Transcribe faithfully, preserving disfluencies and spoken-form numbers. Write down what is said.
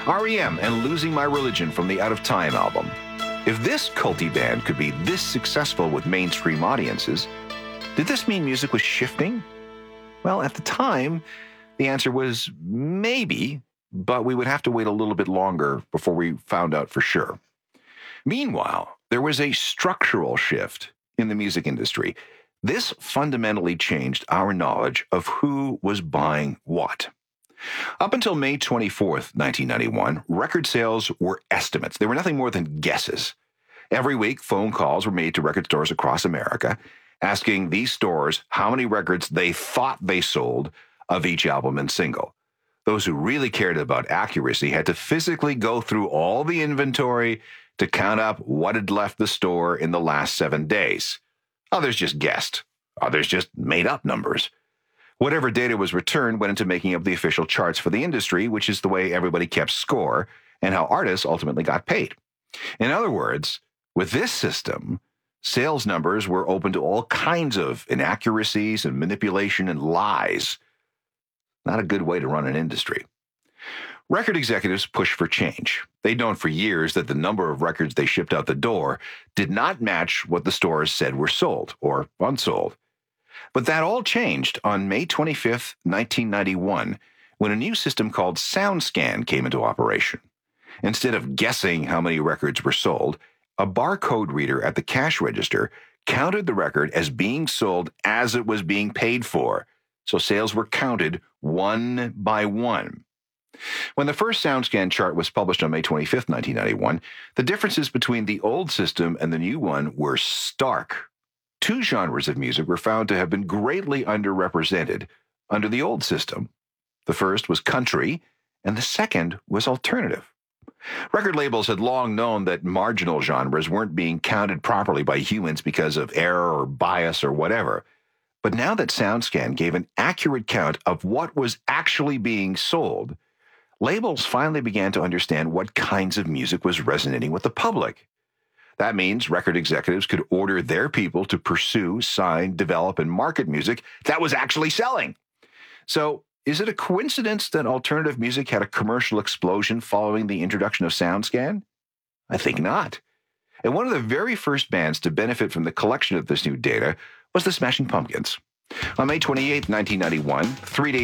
R E M and Losing My Religion from the Out of Time album. If this culty band could be this successful with mainstream audiences, did this mean music was shifting? Well, at the time, the answer was maybe, but we would have to wait a little bit longer before we found out for sure. Meanwhile, there was a structural shift in the music industry. This fundamentally changed our knowledge of who was buying what. Up until May twenty-fourth, nineteen ninety-one, record sales were estimates. They were nothing more than guesses. Every week, phone calls were made to record stores across America, asking these stores how many records they thought they sold of each album and single. Those who really cared about accuracy had to physically go through all the inventory to count up what had left the store in the last seven days. Others just guessed. Others just made up numbers. Whatever data was returned went into making up the official charts for the industry, which is the way everybody kept score and how artists ultimately got paid. In other words, with this system, sales numbers were open to all kinds of inaccuracies and manipulation and lies. Not a good way to run an industry. Record executives pushed for change. They'd known for years that the number of records they shipped out the door did not match what the stores said were sold or unsold. But that all changed on May twenty-fifth, nineteen ninety-one, when a new system called SoundScan came into operation. Instead of guessing how many records were sold, a barcode reader at the cash register counted the record as being sold as it was being paid for, so sales were counted one by one. When the first SoundScan chart was published on May twenty-fifth, nineteen ninety-one, the differences between the old system and the new one were stark. Two genres of music were found to have been greatly underrepresented under the old system. The first was country, and the second was alternative. Record labels had long known that marginal genres weren't being counted properly by humans because of error or bias or whatever. But now that SoundScan gave an accurate count of what was actually being sold, labels finally began to understand what kinds of music was resonating with the public. That means record executives could order their people to pursue, sign, develop, and market music that was actually selling. So, is it a coincidence that alternative music had a commercial explosion following the introduction of SoundScan? I think not. And one of the very first bands to benefit from the collection of this new data was the Smashing Pumpkins. On May twenty-eighth, nineteen ninety-one, three days